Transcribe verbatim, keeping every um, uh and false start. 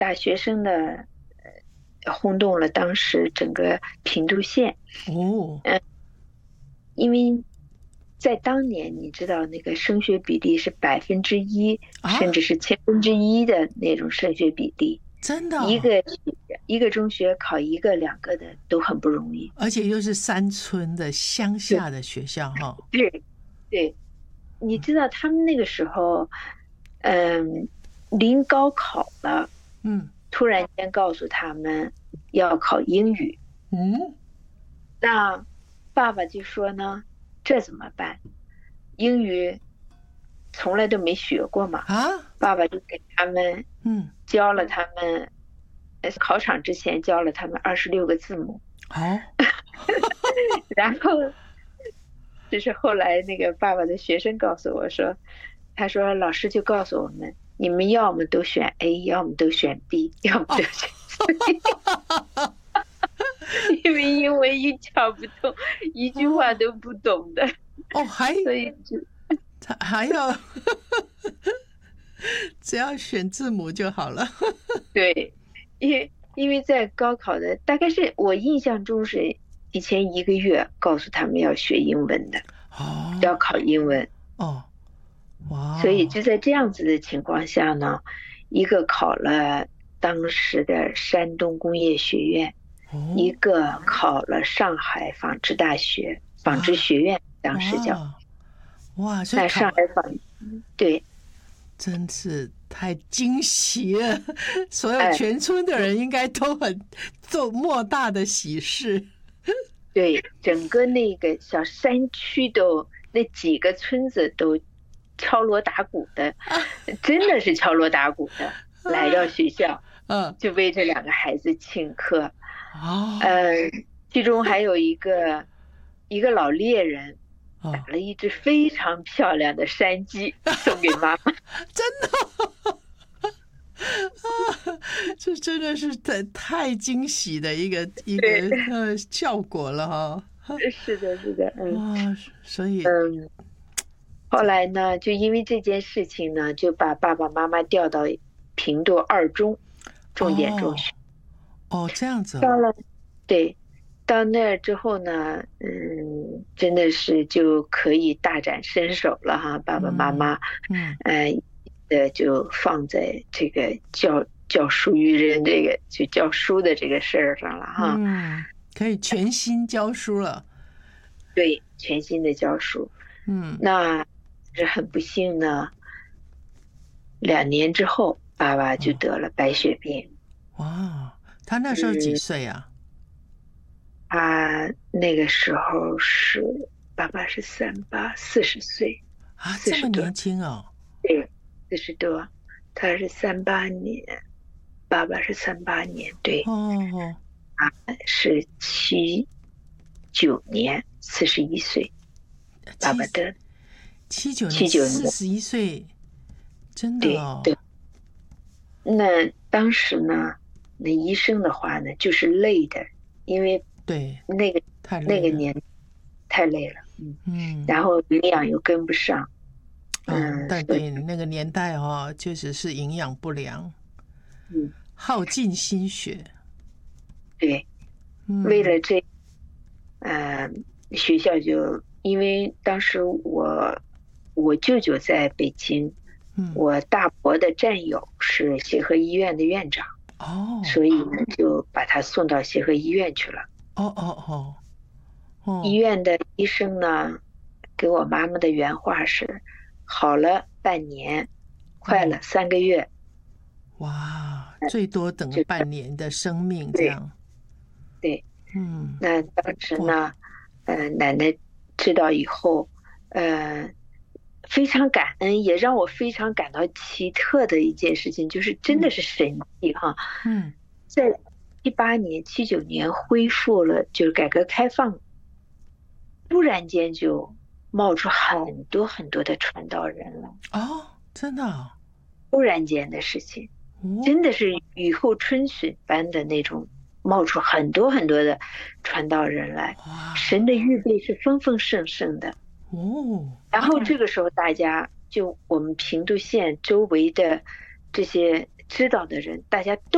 大学生的呃轰动了当时整个平度县。 哦， 嗯、因为在当年，你知道那个升学比例是百分之一，甚至啊， 是千分之一的那种升学比例。 真的哦， 一个一个中学考一个两个的都很不容易。 而且又是山村的乡对下的学校哈。 对对，你知道他们那个时候，嗯，临高考了， 嗯突然间告诉他们要考英语， 嗯那爸爸就说呢，这怎么办？英语从来都没学过嘛， 啊， 爸爸就给他们嗯， 教了他们，呃考场之前教了他们二十六个字母， 好， 然后这是后来那个爸爸的学生告诉我说，他说老师就告诉我们，你们要么都选 A，要么都选 B，要么都选 C，因为英文一窍不通，一句话哦都不懂的， 哦，还所以就他还要只要选字母就好了。 对，因为因为在高考的大概是我印象中是提前一个月告诉他们要学英文的， 哦要考英文， 哦，哇所以哦就在这样子的情况下呢，一个考了当时的山东工业学院，一哦个考了上海纺织大学纺织哇学院，当时叫。 哇哇，所以那考上海纺，对， 真是太惊喜了，所有哎， 全村的人应该都很做莫大的喜事。 对，整个那个小山区都那几个村子都敲锣打鼓的，真的是敲锣打鼓的来到学校， 嗯就为这两个孩子请客。 哦呃，其中还有一个一个老猎人打哦， 了一只非常漂亮的山鸡送给妈妈。 真的，这真的是太太惊喜的一个一个对， 呃效果了哈。 是的，是的，嗯哇，所以嗯。后来呢，就因为这件事情呢，就把爸爸妈妈调到平度二中重点中哦学。 哦这样子哦， 到了，对，到那儿之后呢，嗯，真的是就可以大展身手了哈。爸爸妈嗯妈， 嗯呃，呃，就放在这个教教书育人这个就教书的这个事儿上了哈。 嗯，可以全心教书了。 对，全新的教书。 嗯那是很不幸呢，两年之后，爸爸就哦得了白血病。 哇，他那时候几嗯， 岁啊？ 他那个时候是爸爸是三八，四十岁， 啊， 四十多， 这么年轻哦。 对，四十多。他是三八年，爸爸是三八年，对， 哦， 是七九年，四十一岁，爸爸七得七九年七九年， 四十一岁，真的对对。 哦。 那当时呢，那医生的话呢，就是累的，因为对， 那个太累了。 那个年太累了，嗯， 嗯， 然后营养又跟不上， 哦， 嗯，所以但对那个年代哦，确实是营养不良， 嗯， 耗尽心血。 对，为嗯了这，呃，学校就因为当时我我舅舅在北京， 嗯， 我大伯的战友是协和医院的院长， 哦所以呢就把他送到协和医院去了。 哦哦哦哦， 医院的医生呢，给我妈妈的原话是：好了半年，快了三个月， 哇，最多等个就半年的生命这对样。 对。 嗯， 那当时哇， 呢，呃，奶奶知道以后，呃，非常感恩，也让我非常感到奇特的一件事情，就是真的嗯是神迹哈， 嗯在七八年、七九年恢复了，就是改革开放，突然间就冒出很多很多的传道人了， 哦，真的哦， 突然间的事情， 哦真的是雨后春笋般的那种，冒出很多很多的传道人来， 哇神的预备是丰丰盛盛的。 哦， 然后这个时候，大家就我们平度县周围的这些知道的人，大家都。